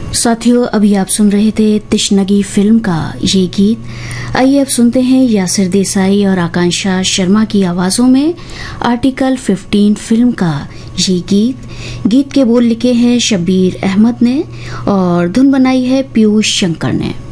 साथियों, अभी आप सुन रहे थे तिश्नगी फिल्म का ये गीत। आइए अब सुनते हैं यासिर देसाई और आकांक्षा शर्मा की आवाजों में आर्टिकल 15 फिल्म का ये गीत। गीत के बोल लिखे हैं शब्बीर अहमद ने और धुन बनाई है पीयूष शंकर ने।